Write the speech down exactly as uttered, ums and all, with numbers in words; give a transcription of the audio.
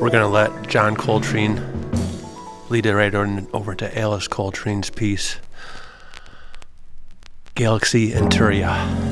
we're going to let John Coltrane lead it right on over to Alice Coltrane's piece, Galaxy Interior.